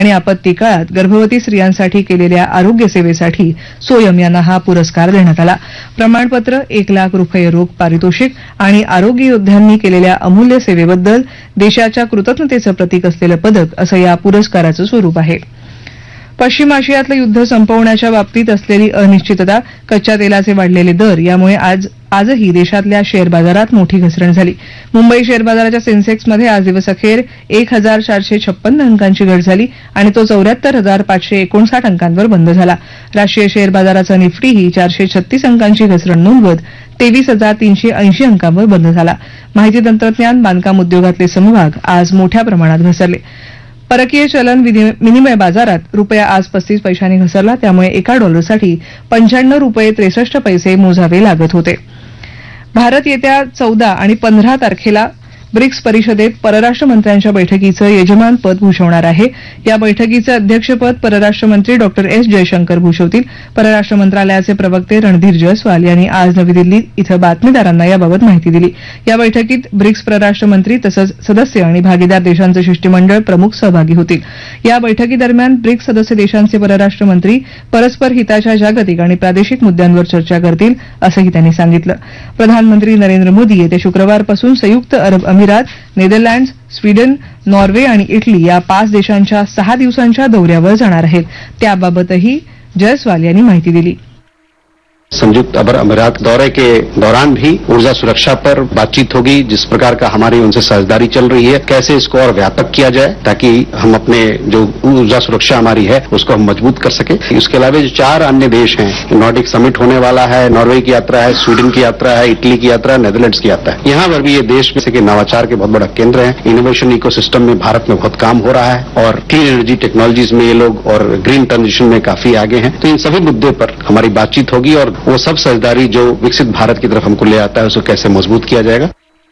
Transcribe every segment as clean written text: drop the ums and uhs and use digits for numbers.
आणि आपत्ती काळात गर्भवती स्त्रियांसाठी केलेल्या आरोग्य सेवेसाठी सोयम यांना हा पुरस्कार देण्यात आला. प्रमाणपत्र, 1 लाख रुपये रोख पारितोषिक आणि आरोग्य योद्ध्यांनी केलेल्या अमूल्य सेवेबद्दल देशाच्या कृतज्ञतेचं प्रतीक असलेलं पदक असं या पुरस्काराचं स्वरूप आहे. पश्चिम आशियातलं युद्ध संपवण्याच्या बाबतीत असलेली अनिश्चितता, कच्च्या तेलाचे वाढलेले दर यामुळे आजही देशातल्या शेअर बाजारात मोठी घसरण झाली. मुंबई शेअर बाजाराच्या सेन्सेक्समध्ये आज दिवसअखेर 1456 अंकांची घट झाली आणि तो 74,559 अंकांवर बंद झाला. राष्ट्रीय शेअर बाजाराचा निफ्टीही 436 अंकांची घसरण नोंदवत 23,380 अंकांवर बंद झाला. माहिती तंत्रज्ञान, बांधकाम उद्योगातले समभाग आज मोठ्या प्रमाणात घसरले. परकीय चलन विनिमय बाजारात रुपया आज 35 पैशांनी घसरला. त्यामुळे एका डॉलरसाठी 95 रुपये 63 पैसे मोजावे लागत होते. भारत येत्या 14 आणि 15 तारखेला ब्रिक्स परिषदेत परराष्ट्र मंत्र्यांच्या बैठकीचं यजमानपद भूषवणार आहे. या बैठकीचं अध्यक्षपद परराष्ट्र मंत्री डॉ एस जयशंकर भूषवतील. परराष्ट्र मंत्रालयाचे प्रवक्ते रणधीर जयस्वाल यांनी आज नवी दिल्ली इथं बातमीदारांना याबाबत माहिती दिली. या बैठकीत ब्रिक्स परराष्ट्र मंत्री तसंच सदस्य आणि भागीदार देशांचं शिष्टमंडळ प्रमुख सहभागी होतील. या बैठकीदरम्यान ब्रिक्स सदस्य देशांचे परराष्ट्र मंत्री परस्पर हिताच्या जागतिक आणि प्रादेशिक मुद्द्यांवर चर्चा करतील असंही त्यांनी सांगितलं. प्रधानमंत्री नरेंद्र मोदी येत्या शुक्रवारपासून संयुक्त अरब अमिरात, नेदरलँड्स, स्वीडन, नॉर्वे आणि इटली या 5 देशांच्या 6 दिवसांच्या दौऱ्यावर जाणार आहेत. त्याबाबतही जयस्वाल यांनी माहिती दिली. संयुक्त अरब अमीरात दौरे के दौरान भी ऊर्जा सुरक्षा पर बातचीत होगी. जिस प्रकार का हमारी उनसे साझेदारी चल रही है, कैसे इसको और व्यापक किया जाए ताकि हम अपने जो ऊर्जा सुरक्षा हमारी है उसको हम मजबूत कर सके. इसके अलावा जो 4 अन्य देश हैं, नॉर्डिक समिट होने वाला है, नॉर्वे की यात्रा है, स्वीडन की यात्रा है, इटली की यात्रा है, नेदरलैंड्स की यात्रा है. यहाँ पर भी ये देश में से नवाचार के बहुत बड़ा केंद्र है. इनोवेशन इकोसिस्टम में भारत में बहुत काम हो रहा है और क्लीन एनर्जी टेक्नोलॉजीज में ये लोग और ग्रीन ट्रांजिशन में काफी आगे हैं. तो इन सभी मुद्दे पर हमारी बातचीत होगी और वो सब साझेदारी जो विकसित भारत की तरफ हमको ले आता है उसको कैसे मजबूत किया जाएगा.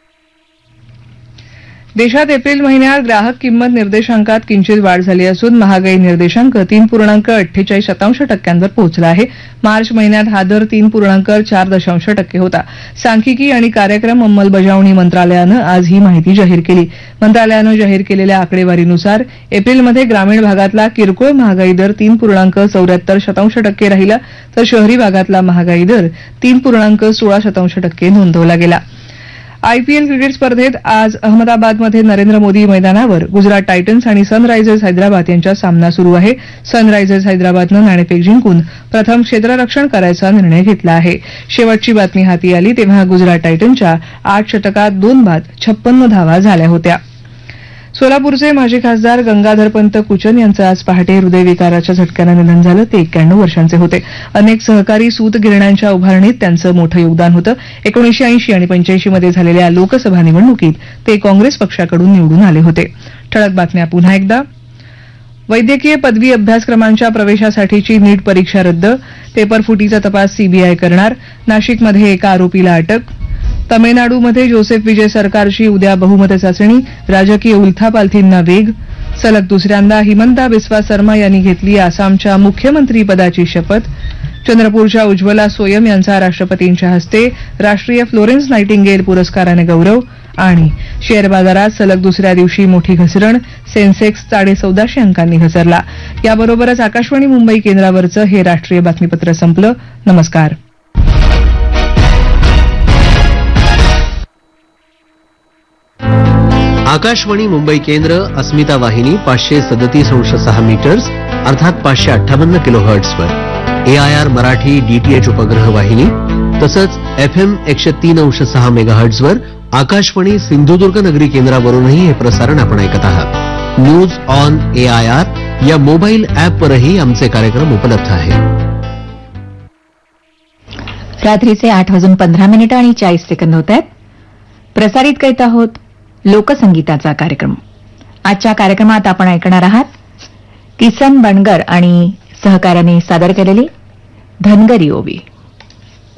देशात एप्रिल महिन्यात ग्राहक किंमत निर्देशांकात किंचित वाढ झाली असून महागाई निर्देशांक 3.48% पोहोचला आहे. मार्च महिन्यात हा दर 3.4% होता. सांख्यिकी आणि कार्यक्रम अंमलबजावणी मंत्रालयानं आज ही माहिती जाहीर केली. मंत्रालयानं जाहीर केलेल्या आकडेवारीनुसार एप्रिलमध्ये ग्रामीण भागातला किरकोळ महागाई दर 3.74% राहिला, तर शहरी भागातला महागाई दर 3.16% नोंदवला गेला. आयपीएल क्रिकेट स्पर्धेत आज अहमदाबादमध्ये नरेंद्र मोदी मैदानावर गुजरात टायटन्स आणि सनरायझर्स हैदराबाद यांचा सामना सुरू आहे. सनरायझर्स हैदराबादनं नाणेफेक जिंकून प्रथम क्षेत्ररक्षण करायचा निर्णय घेतला आहे. शेवटची बातमी हाती आली तेव्हा गुजरात टायटन्सच्या 8 षटकात 2 बाद 56 धावा झाल्या होत्या. सोलापूरचे माजी खासदार गंगाधरपंत कुचन यांचं आज पहाटे हृदयविकाराच्या झटक्यानं निधन झालं. ते 91 वर्षांचे होते. अनेक सहकारी सूत गिरण्यांच्या उभारणीत त्यांचं मोठं योगदान होतं. 1980 आणि 85 मध्ये झालेल्या लोकसभा निवडणुकीत ते काँग्रेस पक्षाकडून निवडून आले होते. ठळक बातम्या पुन्हा एकदा. वैद्यकीय पदवी अभ्यासक्रमांच्या प्रवेशासाठीची नीट परीक्षा रद्द. पेपरफुटीचा तपास सीबीआय करणार. नाशिकमध्ये एका आरोपीला अटक. तमिळनाडूमध्ये जोसेफ विजय सरकारची उद्या बहुमत चाचणी. राजकीय उलथापालथींना वेग. सलग दुसऱ्यांदा हिमंता बिस्वा शर्मा यांनी घेतली आसामच्या मुख्यमंत्रीपदाची शपथ. चंद्रपूरच्या उज्ज्वला सोयम यांचा राष्ट्रपतींच्या हस्ते राष्ट्रीय फ्लोरेन्स नायटिंगेल पुरस्काराने गौरव. आणि शेअर बाजारात सलग दुसऱ्या दिवशी मोठी घसरण. सेन्सेक्स 1450 अंकांनी घसरला. याबरोबरच आकाशवाणी मुंबई केंद्रावरचं हे राष्ट्रीय बातमीपत्र संपलं. नमस्कार. आकाशवाणी मुंबई केंद्र, अस्मिता वाहिनी 537.6 मीटर्स अर्थात 558 किलोहर्ट्झवर, AIR मराठी DTH उपग्रह वाहिनी तसंच FM 103.6 मेगाहर्ट्झवर आकाशवाणी सिंधुदुर्ग नगरी केंद्रावरूनही हे प्रसारण आपण ऐकत आहात. न्यूज ऑन AIR या मोबाईल ॲपवरही आमचे कार्यक्रम उपलब्ध आहेत. रात्रीचे 8:15 आणि 40 सेकंद होत आहेत. प्रसारित करीत आहोत लोकसंगीताचा कार्यक्रम. आजच्या कार्यक्रमात आपण ऐकणार आहात किसन बनगर आणि सहकार्याने सादर केलेली धनगरी ओवी.